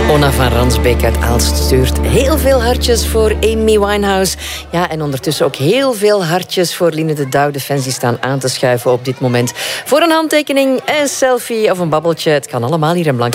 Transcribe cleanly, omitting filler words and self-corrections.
Onna van Ransbeek uit Aalst stuurt heel veel hartjes voor Amy Winehouse. Ja, en ondertussen ook heel veel hartjes voor Line de Douw. De fans die staan aan te schuiven op dit moment. Voor een handtekening, een selfie of een babbeltje. Het kan allemaal hier in Blank.